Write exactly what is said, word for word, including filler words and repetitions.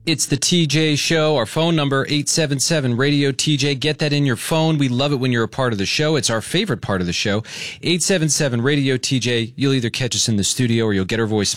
It's the T J Show. Our phone number, eight seven seven, radio T J. Get that in your phone. We love it when you're a part of the show. It's our favorite part of the show. eight seven seven, radio T J. You'll either catch us in the studio or you'll get our voice